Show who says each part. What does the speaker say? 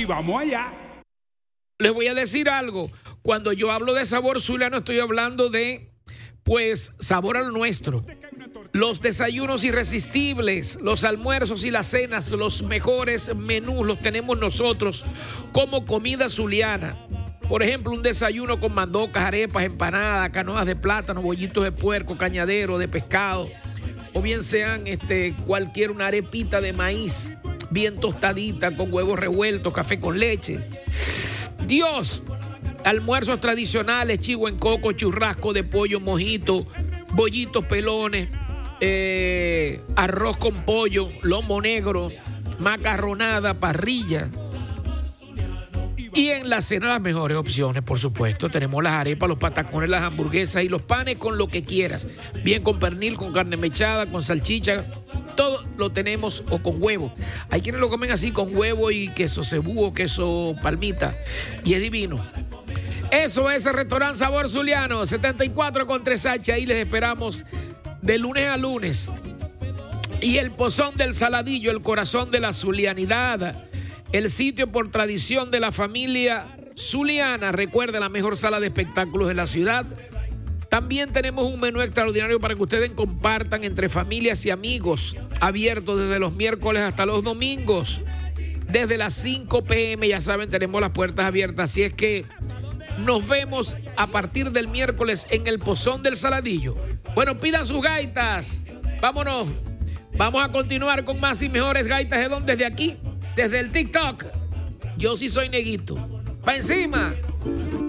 Speaker 1: y vamos allá.
Speaker 2: Les voy a decir algo. Cuando yo hablo de sabor zuliano, estoy hablando de, pues, sabor al nuestro. Los desayunos irresistibles, los almuerzos y las cenas, los mejores menús los tenemos nosotros como comida zuliana. Por ejemplo, un desayuno con mandocas, arepas, empanadas, canoas de plátano, bollitos de puerco, cañadero, de pescado, o bien sean cualquier una arepita de maíz bien tostadita con huevos revueltos, café con leche. Dios, almuerzos tradicionales, chivo en coco, churrasco de pollo, mojito, bollitos pelones, arroz con pollo, lomo negro, macarronada, parrilla. Y en la cena las mejores opciones, por supuesto. Tenemos las arepas, los patacones, las hamburguesas y los panes con lo que quieras. Bien con pernil, con carne mechada, con salchicha. Todo lo tenemos o con huevo. Hay quienes lo comen así con huevo y queso cebú o queso palmita. Y es divino. Eso es el restaurante Sabor Zuliano, 74 con 3H. Ahí les esperamos de lunes a lunes. Y el Pozón del Saladillo, el corazón de la zulianidad. El sitio por tradición de la familia zuliana. Recuerda, la mejor sala de espectáculos de la ciudad. También tenemos un menú extraordinario para que ustedes compartan entre familias y amigos. Abierto desde los miércoles hasta los domingos. Desde las 5 p.m. ya saben, tenemos las puertas abiertas. Así es que nos vemos a partir del miércoles en el Pozón del Saladillo. Bueno, pidan sus gaitas. Vámonos. Vamos a continuar con más y mejores gaitas. ¿De dónde? Desde aquí. Desde el TikTok. Yo sí soy neguito. ¡Pa' encima!